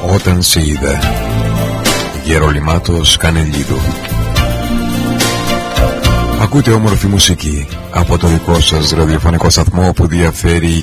Όταν σε είδα, Γερολιμάτος Κανελίδου. Ακούτε όμορφη μουσική από το δικό σας ραδιοφωνικό σταθμό που διαφέρει